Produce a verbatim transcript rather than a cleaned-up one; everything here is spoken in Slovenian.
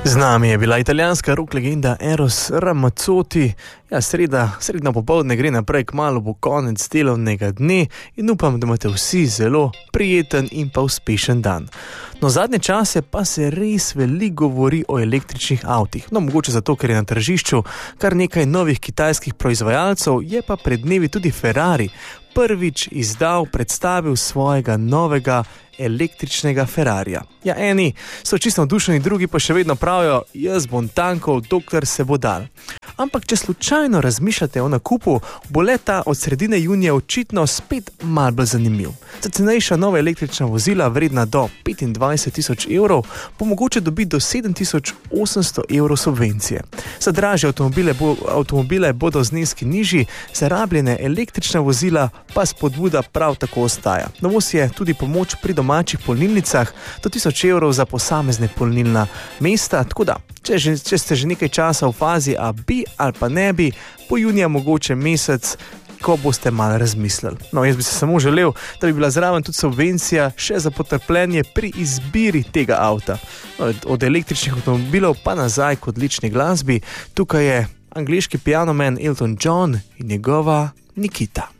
Z nami je bila italijanska rock legenda Eros Ramazzotti. Ja, sreda, sredno popoldne gre naprej, kmalu bo konec delovnega dne in upam, da imate vsi zelo prijeten in pa uspešen dan. No, zadnje čase pa se res veliko govori o električnih avtih. No, mogoče zato, ker je na tržišču kar nekaj novih kitajskih proizvajalcev, je pa pred dnevi tudi Ferrari prvič izdal, predstavil svojega novega električnega Ferrarija. Ja, eni so čisto navdušeni, drugi pa še vedno pravijo, jaz bom tankal, dokler se bo dal. Ampak, če slučajno razmišljate o nakupu, bo leta od sredine junija očitno spet malo bolj zanimiv. Za cenejša nova električna vozila, vredna do petindvajset tisoč evrov, bo mogoče dobiti do sedem tisoč osemsto evrov subvencije. Za dražje avtomobile, bo, avtomobile bodo zneski nižji, za rabljene električna vozila pa spodbuda prav tako ostaja. Novost je tudi pomoč pri domačih polnilnicah, do tisoč evrov za posamezne polnilna mesta, tako da, če, že, če ste že nekaj časa v fazi, a bi ali pa ne bi, po junija mogoče mesec, ko boste malo razmislili. No, jaz bi se samo želel, da bi bila zraven tudi subvencija še za potrpljenje pri izbiri tega avta. No, od električnih avtomobilov pa nazaj k odlični glasbi. Tukaj je angleški pianoman Elton John in njegova Nikita.